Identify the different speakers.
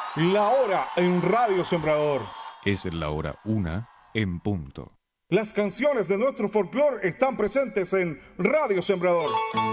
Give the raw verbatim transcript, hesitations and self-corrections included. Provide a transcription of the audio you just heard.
Speaker 1: La hora en Radio Sembrador.
Speaker 2: Es la hora una en punto.
Speaker 1: Las canciones de nuestro folclore están presentes en Radio Sembrador.